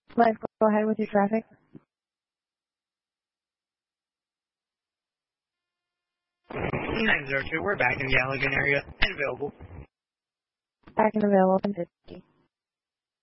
Let's go ahead with your traffic. 902, we're back in the Allegan area and available. Back and available in 50.